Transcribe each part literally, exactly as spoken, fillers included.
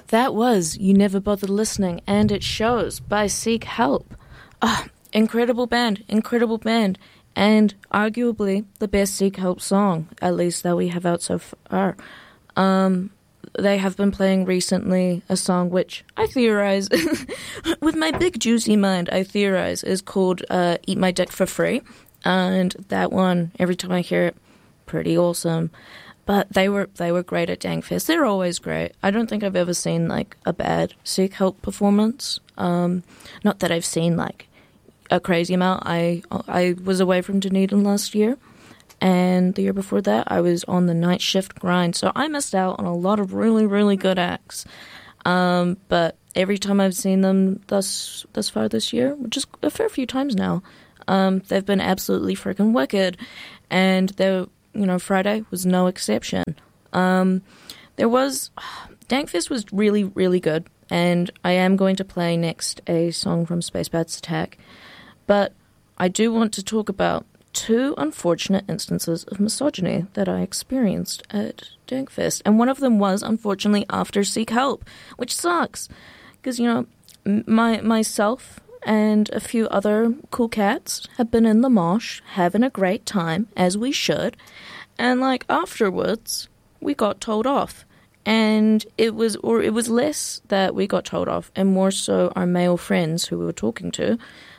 That was You Never Bothered Listening, and It Shows by Seek Help. Oh, incredible band, incredible band, and arguably the best Seek Help song, at least that we have out so far. Um, they have been playing recently a song which I theorize, with my big juicy mind, I theorize is called uh, Eat My Dick for Free, and that one, every time I hear it, pretty awesome. But they were they were great at Dankfest. They're always great. I don't think I've ever seen like a bad Seek Help performance. Um, not that I've seen like a crazy amount. I I was away from Dunedin last year, and the year before that I was on the night shift grind. So I missed out on a lot of really really good acts. Um, but every time I've seen them thus thus far this year, which is a fair few times now, um, they've been absolutely freaking wicked, and they're. You know, Friday was no exception. Um, there was... Dankfest was really, really good, and I am going to play next a song from Space Bats Attack, but I do want to talk about two unfortunate instances of misogyny that I experienced at Dankfest, and one of them was, unfortunately, after Seek Help, which sucks, because, you know, my myself... and a few other cool cats have been in the mosh, having a great time, as we should. And, like, afterwards, we got told off. And it was, or it was less that we got told off, and more so our male friends who we were talking to,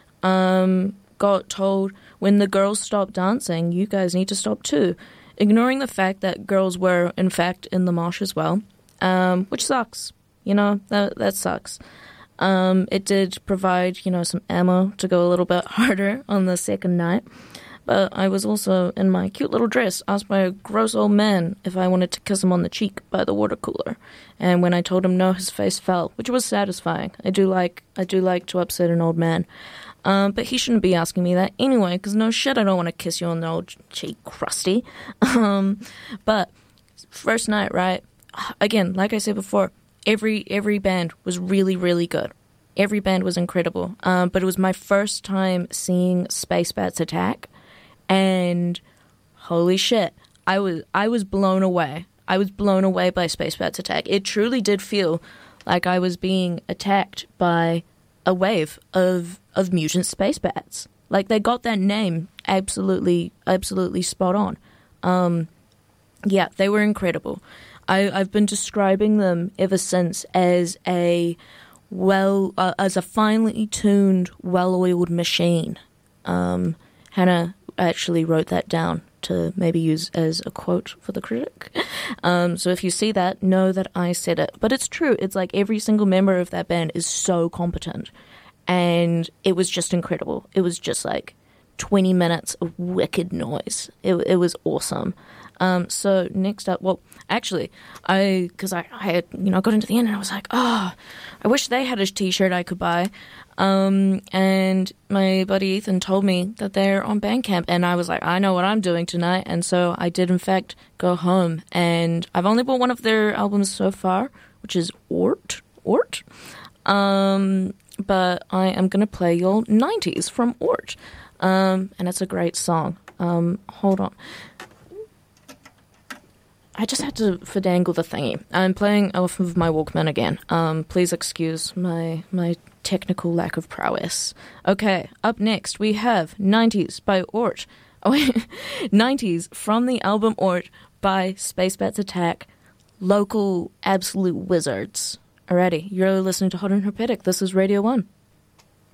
um, got told, when the girls stop dancing, you guys need to stop too. Ignoring the fact that girls were, in fact, in the mosh as well. Um, which sucks. You know, that that sucks. Um, it did provide, you know, some ammo to go a little bit harder on the second night. But I was also, in my cute little dress, asked by a gross old man if I wanted to kiss him on the cheek by the water cooler. And when I told him no, his face fell, which was satisfying. I do like I do like to upset an old man. Um, but he shouldn't be asking me that anyway, because no shit, I don't want to kiss you on the old cheek, crusty. Um, but first night, right? Again, like I said before, Every every band was really, really good. Every band was incredible. Um, but it was my first time seeing Space Bats Attack, and holy shit, I was I was blown away. I was blown away by Space Bats Attack. It truly did feel like I was being attacked by a wave of of mutant space bats. Like, they got that name absolutely, absolutely spot on. Um, yeah, they were incredible. I, I've been describing them ever since as a well, uh, as a finely tuned, well-oiled machine. Um, Hannah actually wrote that down to maybe use as a quote for the critic. Um, so if you see that, know that I said it. But it's true. It's like every single member of that band is so competent. And it was just incredible. It was just like twenty minutes of wicked noise. It, it was awesome. Um, so next up, well, actually, I, because I, I had, you know, got into the end and I was like, oh, I wish they had a t-shirt I could buy. Um, and my buddy Ethan told me that they're on Bandcamp, and I was like, I know what I'm doing tonight. And so I did, in fact, go home, and I've only bought one of their albums so far, which is Ort, Ort. Um, but I am going to play your nineties from Ort. Um, and it's a great song. Um, hold on. I just had to fandangle the thingy. I'm playing off of my Walkman again. Um, please excuse my my technical lack of prowess. Okay, up next we have nineties by Ort. Oh, wait. nineties from the album Ort by Space Bats Attack, local absolute wizards. Alrighty, you're listening to Hot and Herpetic. This is Radio one.